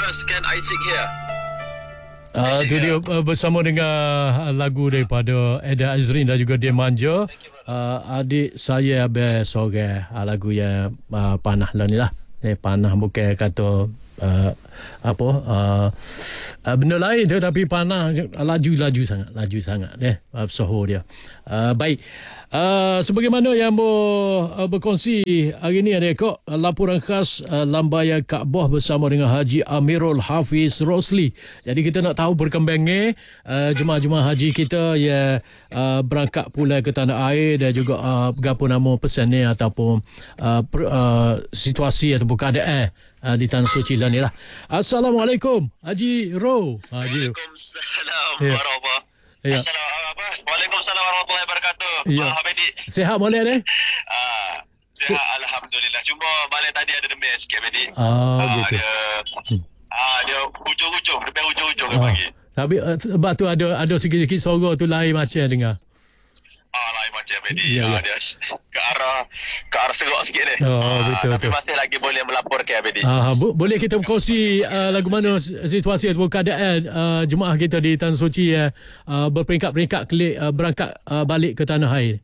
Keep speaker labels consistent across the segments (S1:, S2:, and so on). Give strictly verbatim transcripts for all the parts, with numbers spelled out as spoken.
S1: First, can I sing here?
S2: Ah, tu dia uh, bersama dengan uh, lagu daripada Eda Azrin dan juga Dia Manja. Uh, adik saya Abel Sore, uh, lagu yang uh, panah lah ni lah. Eh, panah bukan kata uh, apa uh, uh, benda lain tu, tapi panah laju-laju sangat, laju sangat eh uh, soho dia. Uh, baik. Uh, sebagaimana yang ber, uh, berkongsi hari ini ada kok uh, laporan khas uh, Lambayan Kaabah bersama dengan Haji Amirul Hafiz Rosli. Jadi kita nak tahu perkembangan uh, jemaah-jemaah haji kita yang uh, berangkat pula ke tanah air dan juga uh, apa nama pesannya ataupun uh, per, uh, situasi ataupun keadaan uh, di Tanah Suci lah ni lah. Assalamualaikum Haji Ro. Haji Ro.
S1: Waalaikumsalam
S2: Ya.
S1: warahmatullahi
S2: Ya.
S1: wabarakatuh. Waalaikumsalam warahmatullahi wabarakatuh.
S2: Ya.
S1: Ah, Habedi.
S2: Sehat boleh deh?
S1: Ah, sihat alhamdulillah. Cuma malam tadi ada demam sikit Habedi.
S2: Ah, gitu.
S1: Dia ah dia hujung-hujung, demam hujung-hujung dia
S2: Ah.
S1: pagi.
S2: Tapi uh, sebab tu ada ada sikit-sikit suara tu lain macam dengar.
S1: Ah, lain macam Habedi.
S2: Ya,
S1: Ah,
S2: ya.
S1: dia ke arah ke arah serak sikit ni.
S2: Oh,
S1: Ah,
S2: betul,
S1: tapi
S2: betul.
S1: masih lagi boleh melaporkan Habedi.
S2: Ah, bo- boleh kita berkongsi uh, lagu mana situasi atau keadaan uh, jemaah kita di Tanah Suci yang uh, berperingkat-peringkat kelik uh, berangkat uh, balik ke tanah air.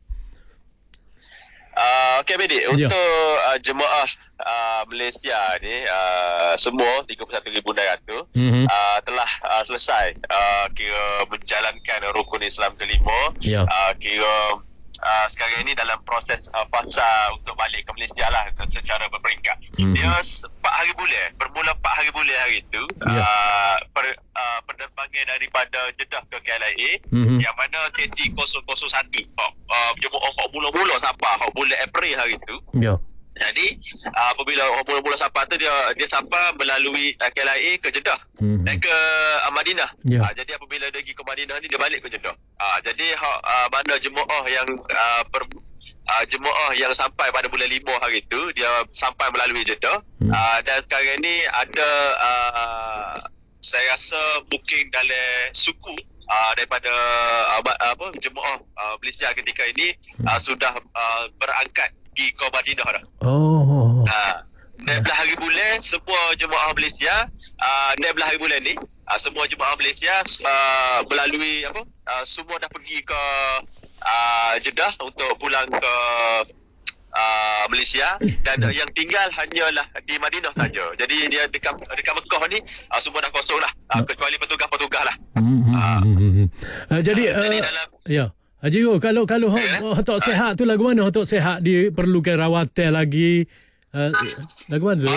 S1: Uh, Okey Bedi,
S2: Ya.
S1: untuk uh, jemaah uh, Malaysia ni uh, semua tiga puluh satu ribu enam ratus
S2: Mhm.
S1: uh, telah uh, selesai uh, kira menjalankan rukun Islam kelima.
S2: Ya.
S1: Uh, kira uh, sekarang ini dalam proses uh, fasa untuk balik ke Malaysia lah secara berperingkat.
S2: Mhm.
S1: Dia empat hari bulan, bermula empat hari bulan hari itu
S2: Ya.
S1: uh, per, uh, penerbangan daripada Jeddah ke K L I A
S2: Mhm.
S1: yang mana T T kosong kosong satu uh, jemaah hok mula-mula sampai hok bulan April hari itu.
S2: Ya.
S1: Jadi uh, apabila mula-mula sampai tu dia dia sampai melalui uh, K L I A ke Jeddah
S2: Mhm.
S1: dan ke uh, Madinah.
S2: Ya.
S1: Uh, jadi apabila dia pergi ke Madinah ni dia balik ke Jeddah. Uh, jadi hok uh, mana jemaah yang uh, ber, uh, jemaah yang sampai pada bulan lima hari itu dia sampai melalui Jeddah.
S2: Hmm.
S1: Uh, dan sekarang ni ada uh, saya rasa booking dalam suku uh, daripada uh, apa jemaah uh, Malaysia ketika ini uh, sudah uh, berangkat di ke Madinah dah.
S2: Oh.
S1: Ha, enam belas hari bulan semua jemaah Malaysia uh, enam belas hari bulan ni uh, semua jemaah Malaysia uh, melalui apa uh, semua dah pergi ke uh, Jeddah untuk pulang ke uh, Malaysia dan uh, yang tinggal hanyalah di Madinah saja. Jadi dia dekat dekat Mekah ni uh, semua dah kosong lah uh, kecuali petugas-petugas lah.
S2: Mhm.
S1: Ah.
S2: Uh, jadi
S1: Jadi
S2: uh,
S1: dalam
S2: ya. Haji Ro, kalau kalau
S1: Ya.
S2: yeah. Hotok Sehat tu lagu mana? Hotok Sehat diperlukan rawatan lagi. Uh, lagu mana tu?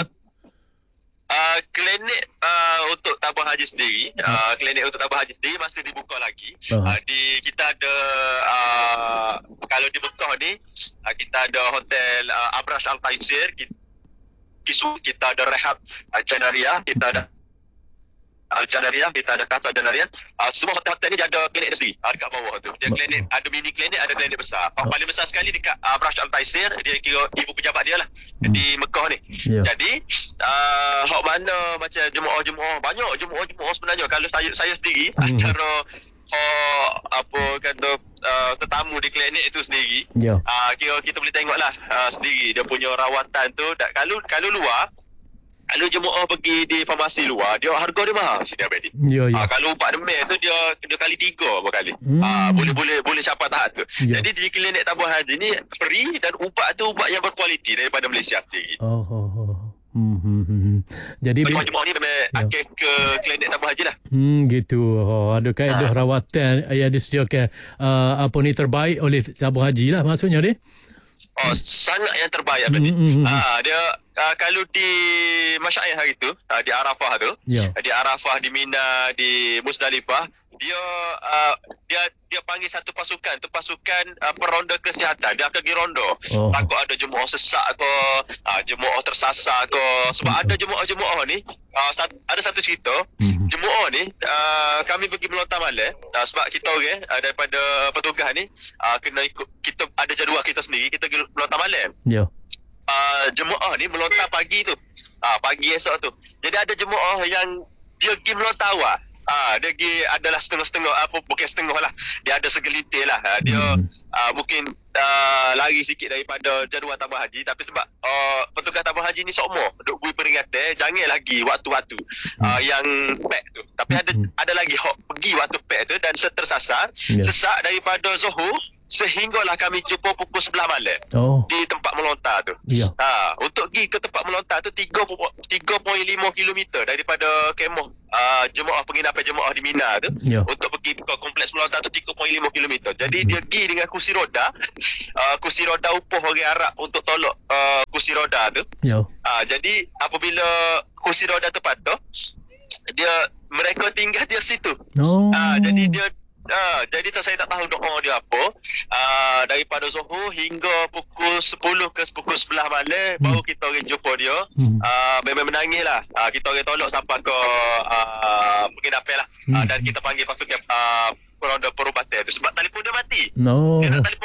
S1: Uh, klinik uh, untuk tabung haji sendiri, uh, klinik untuk tabung haji sendiri masih dibuka lagi.
S2: Oh.
S1: Uh, di kita ada uh, kalau di Mekah ni uh, kita ada hotel uh, Abrash Al Taisir, kita, kita ada Rehab uh, Janaria, kita ada Al Janaria, kita ada Kata Janaria. Uh, semua hotel-hotel ni dia ada klinik sendiri uh, dekat bawah tu. Dia klinik ada mini klinik, ada klinik besar. Yang paling besar sekali dekat uh, Abrash Al Taisir, dia kira ibu pejabat dia lah di Mekah ni.
S2: Ya.
S1: Jadi uh, hak mana macam jemaah-jemaah banyak jemaah-jemaah sebenarnya kalau saya saya sendiri
S2: Hmm.
S1: antara hak apa kata uh, tetamu di klinik itu sendiri
S2: Ya.
S1: uh, kira kita boleh tengoklah uh, sendiri dia punya rawatan tu tak, kalau kalau luar kalau jemaah pergi di farmasi luar dia harga dia mahal sini Abedi.
S2: Ya, ya.
S1: Ah, kalau ubat demam tu dia dia kali tiga berkali.
S2: Hmm.
S1: Ah, boleh boleh boleh capai tahap tu.
S2: Ya.
S1: Jadi di klinik tabung haji ni free dan ubat tu ubat yang berkualiti daripada Malaysia sendiri.
S2: Oh, oh, oh. Hmm, hmm, hmm. Jadi
S1: Jemaah jemaah ni memang
S2: Ya.
S1: akeh ke klinik tabung haji lah.
S2: hmm, gitu. Oh, ada kaedah rawatan yang disediakan uh, apa ni terbaik oleh tabung haji lah maksudnya ni.
S1: Oh, sangat yang terbaik
S2: Hmm,
S1: Abedi.
S2: hmm, hmm.
S1: Ah, dia uh, kalau di Masyair hari tu, uh, di Arafah tu,
S2: Ya.
S1: di Arafah, di Mina, di Musdalifah, dia uh, dia dia panggil satu pasukan, tu pasukan uh, peronda kesihatan. Dia akan pergi ronda.
S2: Oh.
S1: Takut ada jemaah sesak ke, uh, jemaah tersasar ke. Sebab ada jemaah-jemaah ni, uh, sat- ada satu cerita,
S2: Mhm.
S1: jemaah ni uh, kami pergi melontar malam uh, sebab kita orang okay, uh, daripada petugas ni uh, kena ikut, kita ada jadual kita sendiri, kita pergi melontar malam.
S2: Ya.
S1: Uh, jemaah ni melontar pagi tu. Ah, pagi esok tu. Jadi ada jemaah yang dia pergi melontar awal. Ah, dia pergi adalah setengah-setengah, apa bukan setengah lah. Dia ada segelintir lah. Ah, Dia
S2: Hmm.
S1: ah, mungkin ah, lari sikit daripada jadual tabung haji, tapi sebab ah, petugas tabung haji ni seumur duk beri peringatan jangan lagi waktu-waktu ah, yang pack tu. Tapi ada
S2: Hmm.
S1: ada lagi hok pergi waktu pack tu dan setersasar
S2: Ya.
S1: sesak daripada Zohor sehinggalah kami jumpa pukul sebelas malam
S2: Oh,
S1: di tempat melontar tu.
S2: ya.
S1: Ha, untuk pergi ke tempat melontar tu tiga perpuluhan lima kilometer daripada kemah uh, jemaah penginapan jemaah di Mina tu.
S2: Ya.
S1: Untuk pergi ke kompleks melontar tu tiga perpuluhan lima kilometer. Jadi dia pergi dengan kursi roda, uh, kursi roda upuh orang Arab untuk tolak uh, kursi roda tu.
S2: Ya.
S1: Uh, jadi apabila kursi roda tu patah, dia mereka tinggal di situ.
S2: Oh.
S1: Ah, jadi dia ah, jadi tu saya tak tahu doa dia apa. Ah, daripada Zohor hingga pukul sepuluh ke pukul sebelas malam
S2: Hmm.
S1: baru kita orang jumpa dia.
S2: Hmm.
S1: Ah, memang menangis lah. Ah, kita orang tolak sampai ke ah, penginapan lah. Ah,
S2: Hmm.
S1: dan kita panggil pasukan ah, peroda perubatan tu sebab telefon dia mati.
S2: No.
S1: Dia nak telefon